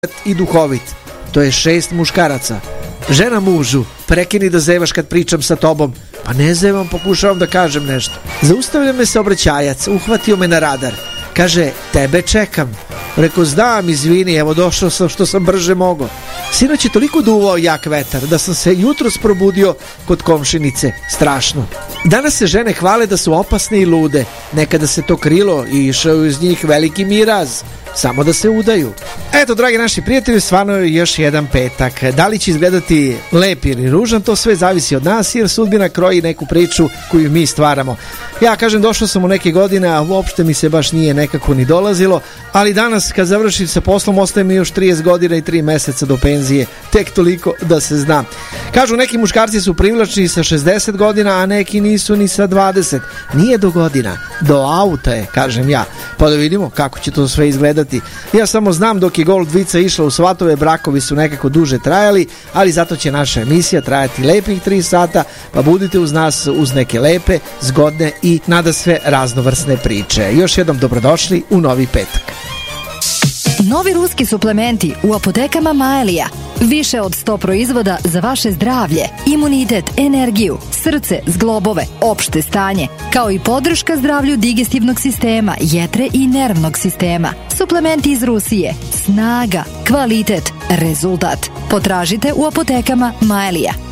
i duhovit. To je 6 muškaraca. Žena mužu, prekini da zevaš kad pričam sa tobom. Pa ne zevam, pokušavam da kažem nešto. Zaustavlja me saobraćajac, uhvatio me na radar. Kaže, tebe čekam. Rekao, znam, izvini, evo došao sam što sam brže mogao. Sinoć je toliko duvao jak vetar da sam se jutros probudio kod komšinice. Strašno. Danas se žene hvale da su opasne i lude. Nekada se to krilo i išao iz njih veliki miraz. Samo da se udaju. Eto, dragi naši prijatelji, stvarno je još jedan petak. Da li će izgledati lep ili ružan, to sve zavisi od nas, jer sudbina kroji neku priču koju mi stvaramo. Ja kažem, došao sam u neke godine, a uopšte mi se baš nije nekako ni dolazilo, ali danas kad završim sa poslom ostaje mi još 30 godina i 3 meseca do penzije. Tek toliko da se zna. Kažu, neki muškarci su privlačni sa 60 godina, a neki nisu ni sa 20. Nije do godina, do auta je, kažem ja. Pa da vidimo kako će to sve izgledati. Ja samo znam, dok je Gold dvica išla u svatove, brakovi su nekako duže trajali, ali zato će naša emisija trajati lepih 3 sata, pa budite uz nas uz neke lepe, zgodne i nadasve raznovrsne priče. Još jednom dobrodošli u novi petak. Novi ruski suplementi u apotekama Maelija. Više od 100 proizvoda za vaše zdravlje, imunitet, energiju, srce, zglobove, opšte stanje, kao i podrška zdravlju digestivnog sistema, jetre i nervnog sistema. Suplementi iz Rusije. Snaga, kvalitet, rezultat. Potražite u apotekama Maelija.